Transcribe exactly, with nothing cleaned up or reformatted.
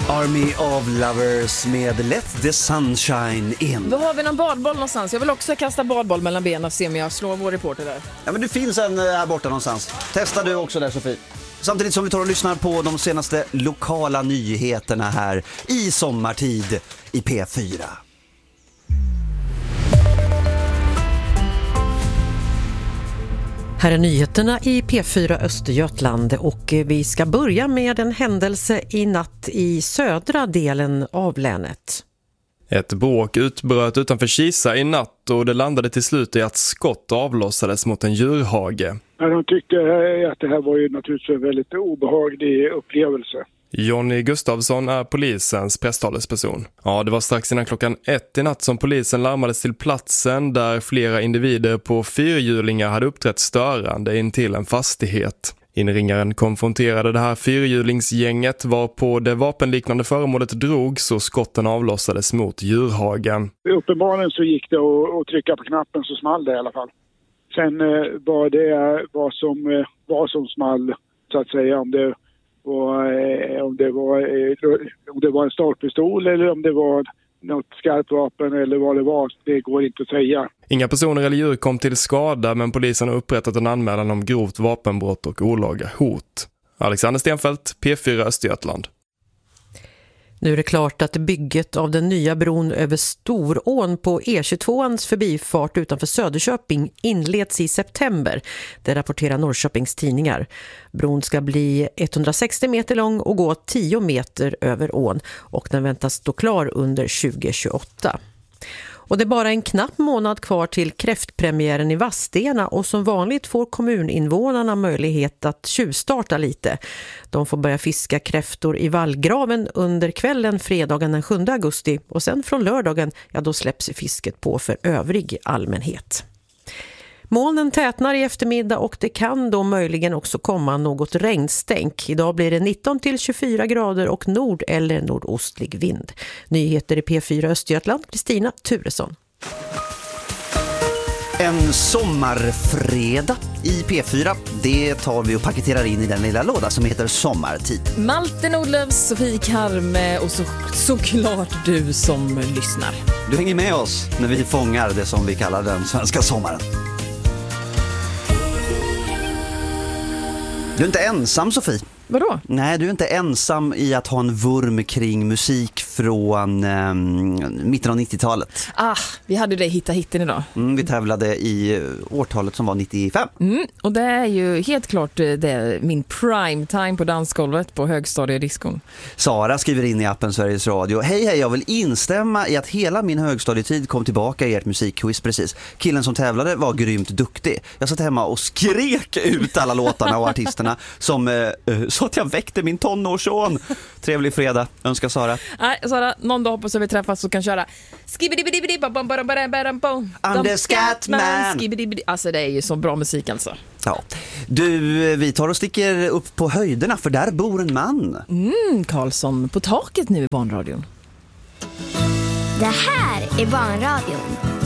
Army of Lovers med Let the Sunshine In. Då har vi någon badboll någonstans. Jag vill också kasta badboll mellan benen och se om jag slår vår reporter där. Ja, men det finns en här borta någonstans. Testa du också där, Sofie. Samtidigt som vi tar och lyssnar på de senaste lokala nyheterna här i sommartid i P fyra. Här är nyheterna i P fyra Östergötland och vi ska börja med en händelse i natt i södra delen av länet. Ett bråk utbröt utanför Kisa i natt och det landade till slut i att skott avlossades mot en djurhage. Ja, de tyckte att det här var ju naturligtvis en väldigt obehaglig upplevelse. Jonny Gustafsson är polisens presstalesperson. Ja, det var strax innan klockan ett i natt som polisen larmades till platsen där flera individer på fyrhjulingar hade uppträtt störande in till en fastighet. Inringaren konfronterade det här fyrhjulingsgänget varpå det vapenliknande föremålet drogs och skotten avlossades mot djurhagen. Uppenbarligen så gick det att trycka på knappen så small det i alla fall. Sen eh, var det vad som, eh, vad som small så att säga, om det Och, eh, om, det var, eh, om det var en startpistol eller om det var något skarpt vapen eller vad det var, det går inte att säga. Inga personer eller djur kom till skada, men polisen har upprättat en anmälan om grovt vapenbrott och olaga hot. Alexander Stenfeldt, P fyra Östergötland. Nu är det klart att bygget av den nya bron över Storån på E tjugotvåans förbifart utanför Söderköping inleds i september. Det rapporterar Norrköpings tidningar. Bron ska bli etthundrasextio meter lång och gå tio meter över ån och den väntas stå klar under tjugo tjugoåtta. Och det är bara en knapp månad kvar till kräftpremiären i Vadstena och som vanligt får kommuninvånarna möjlighet att tjuvstarta lite. De får börja fiska kräftor i vallgraven under kvällen fredagen den sjunde augusti och sen från lördagen, ja då släpps fisket på för övrig allmänhet. Molnen tätnar i eftermiddag och det kan då möjligen också komma något regnstänk. Idag blir det nitton till tjugofyra grader och nord- eller nordostlig vind. Nyheter i P fyra Östergötland, Kristina Turesson. En sommarfredag i P fyra, det tar vi och paketerar in i den lilla låda som heter Sommartid. Malte Nordlöfs, Sofie Karme och så, såklart du som lyssnar. Du hänger med oss när vi fångar det som vi kallar den svenska sommaren. Du är inte ensam, Sofie. Vadå? Nej, du är inte ensam i att ha en vurm kring musik från eh, mitten av nittiotalet. Ah, vi hade det hitta hitten idag. Mm, vi tävlade i årtalet som var nittiofem. Mm, och det är ju helt klart det, min prime time på dansgolvet på högstadiediskon. Sara skriver in i appen Sveriges Radio. Hej, hej, jag vill instämma i att hela min högstadietid kom tillbaka i ert musikquiz precis. Killen som tävlade var grymt duktig. Jag satt hemma och skrek ut alla låtarna och artisterna som... Eh, så att jag väckte min tonårsson. Trevlig fredag, önskar Sara. Nej, Sara, någon dag hoppas att vi träffas och kan köra I'm the Scatman. Alltså det är ju så bra musik alltså. Ja. Du, vi tar och sticker upp på höjderna för där bor en man. Mm, Karlsson på taket nu i Barnradion. Det här är Barnradion.